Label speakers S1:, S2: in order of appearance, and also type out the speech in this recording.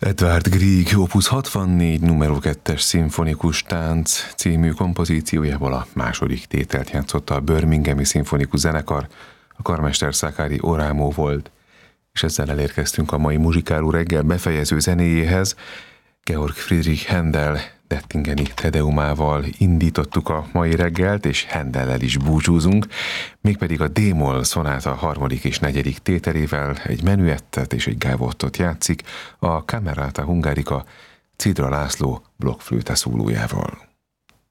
S1: Edvard Grieg Opus 64 nr. 2-es szimfonikus tánc című kompozíciójából a második tételt játszotta a Birminghami Szimfonikus Zenekar, a karmester Sakari Oramo volt, és ezzel elérkeztünk a mai muzsikáló reggel befejező zenéjéhez. Georg Friedrich Händel Dettingeni Tedeumával indítottuk a mai reggelt, és Händellel is búcsúzunk, mégpedig a D-moll szonáta harmadik és negyedik tételével egy menüettet és egy gávottot játszik a Camerata Hungarica Cidra László blokkflőte szólójával.